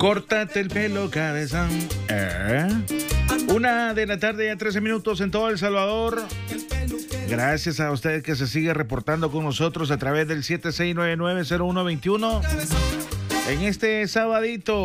Córtate el pelo, cabezón. 1:00 a 13 minutos en todo El Salvador. Gracias a usted que se sigue reportando con nosotros a través del 7699-0121 en este sabadito.